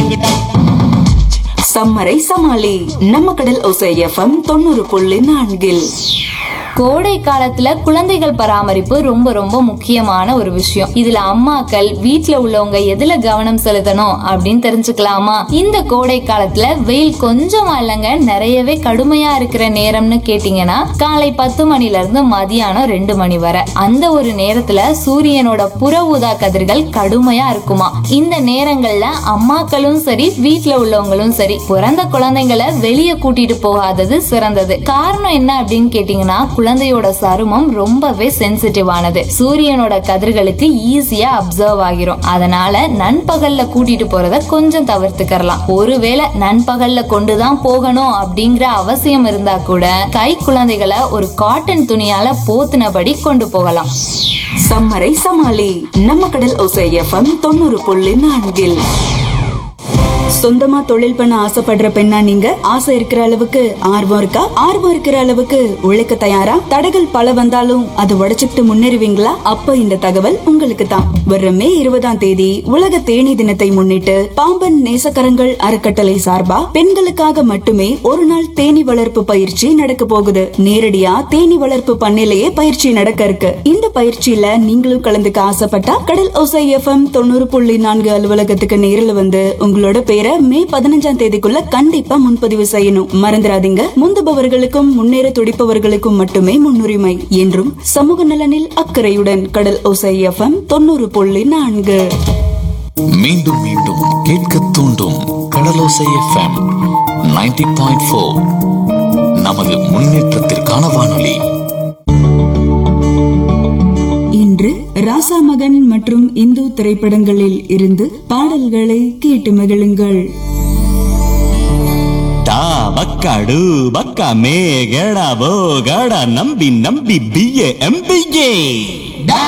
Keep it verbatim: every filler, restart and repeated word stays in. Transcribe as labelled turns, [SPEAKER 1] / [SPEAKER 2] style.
[SPEAKER 1] சம்மரை சமாளி நம்ம கடல் ஒசை எஃப்எம் தொண்ணூறு புள்ளி நான்கில்.
[SPEAKER 2] கோடை காலத்துல குழந்தைகள் பராமரிப்பு ரொம்ப ரொம்ப முக்கியமான ஒரு விஷயம். இதுல அம்மாக்கள் வீட்ல உள்ளவங்க எதுல கவனம் செலுத்தணும் அப்படின்னு தெரிஞ்சுக்கலாமா? இந்த கோடை காலத்துல வெயில் கொஞ்சம் இல்லைங்க, நிறையவே கடுமையா இருக்கிற நேரம்னு கேட்டீங்கன்னா காலை பத்து மணில இருந்து மதியானம் ரெண்டு மணி வரை. அந்த ஒரு நேரத்துல சூரியனோட புற ஊதா கதிர்கள் கடுமையா இருக்குமா. இந்த நேரங்கள்ல அம்மாக்களும் சரி வீட்ல உள்ளவங்களும் சரி பிறந்த குழந்தைங்களை வெளியே கூட்டிட்டு போகாதது சிறந்தது. காரணம் என்ன அப்படின்னு கேட்டீங்கன்னா, குழந்தையோட சருமம் ரொம்பவே சென்சிட்டிவ் ஆனது. சூரியனோட கதிர்களுக்கு ஈஸியா அப்சர்வ் ஆகிரும். அதனால நண்பகல்ல கூட்டிட்டு போறத கொஞ்சம் தவிர்த்துக்கலாம். ஒருவேளை நண்பகல்ல கொண்டுதான் போகணும் அப்படிங்கிற அவசியம் இருந்தா கூட கை குழந்தைகளை ஒரு காட்டன் துணியால போத்தினபடி கொண்டு போகலாம்.
[SPEAKER 1] சம்மரை சமாளி நம்ம கடல் ஒசை எஃப்எம் தொண்ணூறு புள்ளி நான்கில். சொந்தமா தொழில் பண்ண ஆசைப்படுற பெண்ணா நீங்க? ஆசை இருக்கிற அளவுக்கு ஆர்வம் இருக்கா? ஆர்வம் இருக்கிற அளவுக்கு உழைக்க தயாரா? தடைகள் பல வந்தாலும் அதை உடைச்சுட்டு முன்னேறுவீங்களா? அப்ப இந்த தகவல் உங்களுக்கு தான். வர மே இருபதாம் தேதி உலக தேனீ தினத்தை முன்னிட்டு பாம்பன் நேசக்கரங்கள் அறக்கட்டளை சார்பா பெண்களுக்காக மட்டுமே ஒரு நாள் தேனி வளர்ப்பு பயிற்சி நடக்க போகுது. நேரடியா தேனி வளர்ப்பு பண்ணையிலேயே பயிற்சி நடக்க இருக்கு. இந்த பயிற்சியில நீங்களும் கலந்துக்க ஆசைப்பட்டா கடல் ஒசை எஃப்எம் தொண்ணூறு புள்ளி நான்கு அலுவலகத்துக்கு நேரில் வந்து உங்களோட பேரை மே பதினஞ்சாம் தேதிக்குள்ள கண்டிப்பா முன்பதிவு செய்யணும். மறந்துடாதீங்க. முந்துபவர்களுக்கும் முன்னேற துடிப்பவர்களுக்கும் மட்டுமே முன்னுரிமை என்றும் சமூக நலனில் அக்கறையுடன் கடல் ஒசை எஃப்எம் தொண்ணூறு புள்ளி நான்கு.
[SPEAKER 3] மீண்டும் மீண்டும் கேட்க தூண்டும் கடலோசை எஃப்எம் நைன்டி பாயிண்ட் ஃபோர். நமது முன்னேற்றத்திற்கான வானொலி.
[SPEAKER 1] இன்று ராசா மகன் மற்றும் இந்து திரைப்படங்களில் இருந்து பாடல்களை கேட்டு மகிழுங்கள்.
[SPEAKER 4] பக்காடு பக்கா மே கட போ கட நம்பி நம்பி பிஏ எம்பிஏ